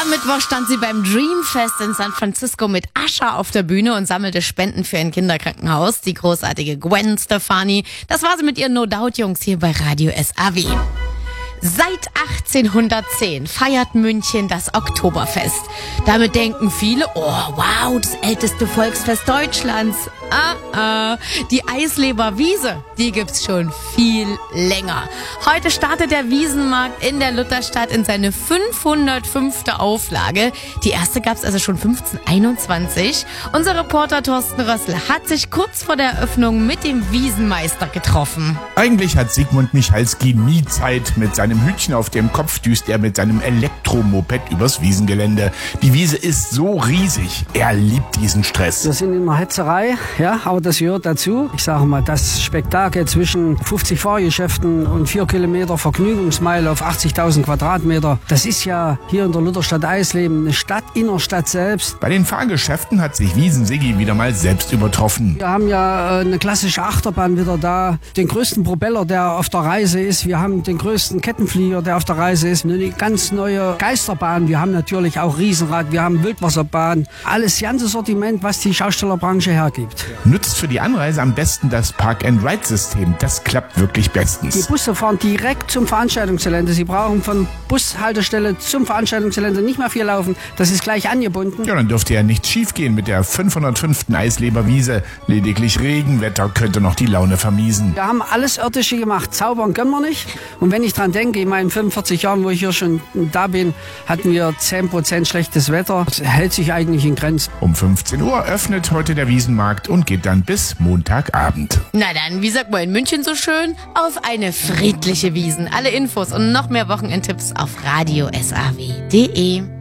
Mittwoch stand sie beim Dreamfest in San Francisco mit Ascher auf der Bühne und sammelte Spenden für ein Kinderkrankenhaus. Die großartige Gwen Stefani. Das war sie mit ihren No Doubt Jungs hier bei Radio SAW. Seit 1810 feiert München das Oktoberfest. Damit denken viele, oh wow, das älteste Volksfest Deutschlands. Die Eisleber Wiese, die gibt's schon viel länger. Heute startet der Wiesenmarkt in der Lutherstadt in seine 505. Auflage. Die erste gab's also schon 1521. Unser Reporter Thorsten Rössl hat sich kurz vor der Eröffnung mit dem Wiesenmeister getroffen. Eigentlich hat Sigmund Michalski nie Zeit. Mit seinem Hütchen auf dem Kopf düst er mit seinem Elektromoped übers Wiesengelände. Die Wiese ist so riesig. Er liebt diesen Stress. Wir sind in einer Hetzerei, ja, aber das gehört dazu. Ich sage mal, das Spektakel zwischen 50 Fahrgeschäften und 4 Kilometer Vergnügungsmeile auf 80.000 Quadratmeter, das ist ja hier in der Lutherstadt Eisleben eine Stadt, Innerstadt selbst. Bei den Fahrgeschäften hat sich Wiesen-Siggi wieder mal selbst übertroffen. Wir haben ja eine klassische Achterbahn wieder da, den größten Propeller, der auf der Reise ist. Wir haben den größten Kettenflieger, der auf der Reise ist. Eine ganz neue Geisterbahn. Wir haben natürlich auch Riesenrad, wir haben Wildwasserbahn. Alles ganze Sortiment, was die Schaustellerbranche hergibt. Nutzt für die Anreise am besten das Park-and-Ride-System. Das klappt wirklich bestens. Die Busse fahren direkt zum Veranstaltungsgelände. Sie brauchen von Bushaltestelle zum Veranstaltungsgelände nicht mehr viel laufen. Das ist gleich angebunden. Ja, dann dürfte ja nichts schief gehen mit der 505. Eisleberwiese. Lediglich Regenwetter könnte noch die Laune vermiesen. Wir haben alles Irdische gemacht. Zaubern können wir nicht. Und wenn ich dran denke, in meinen 45 Jahren, wo ich hier schon da bin, hatten wir 10% schlechtes Wetter. Das hält sich eigentlich in Grenzen. Um 15 Uhr öffnet heute der Wiesenmarkt und geht dann bis Montagabend. Na dann, wie sagt man in München so schön? Auf eine friedliche Wiesen. Alle Infos und noch mehr Wochenendtipps auf radiosaw.de.